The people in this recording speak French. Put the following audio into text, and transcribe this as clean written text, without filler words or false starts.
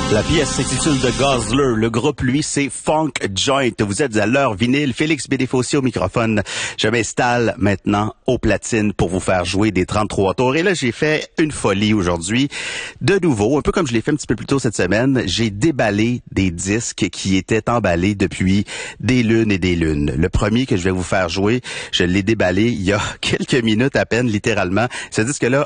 La pièce s'intitule The Guzzler. Le groupe, lui, c'est Funk Joint. Vous êtes à l'heure vinyle. Félix Bédéfossé au microphone. Je m'installe maintenant aux platines pour vous faire jouer des 33 tours. Et là, j'ai fait une folie aujourd'hui. De nouveau, un peu comme je l'ai fait un petit peu plus tôt cette semaine, j'ai déballé des disques qui étaient emballés depuis des lunes et des lunes. Le premier que je vais vous faire jouer, je l'ai déballé il y a quelques minutes à peine, littéralement. Ce disque-là